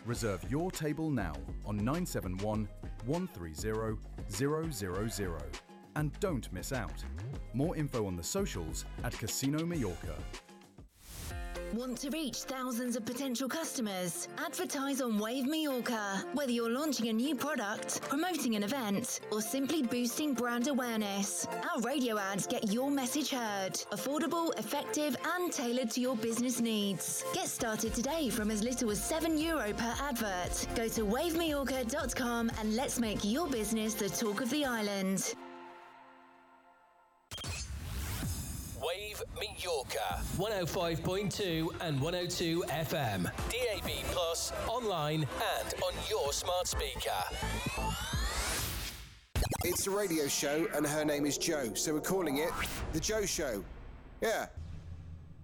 Reserve your table now on 971 130 000. And don't miss out. More info on the socials at Casino Mallorca. Want to reach thousands of potential customers? Advertise on Wave Mallorca. Whether you're launching a new product, promoting an event, or simply boosting brand awareness, our radio ads get your message heard. Affordable, effective, and tailored to your business needs. Get started today from as little as €7 per advert. Go to wavemallorca.com and let's make your business the talk of the island. Wave Mallorca 105.2 and 102 FM, DAB+, online and on your smart speaker. It's a radio show and her name is Jo, so we're calling it The Jo Show. Yeah.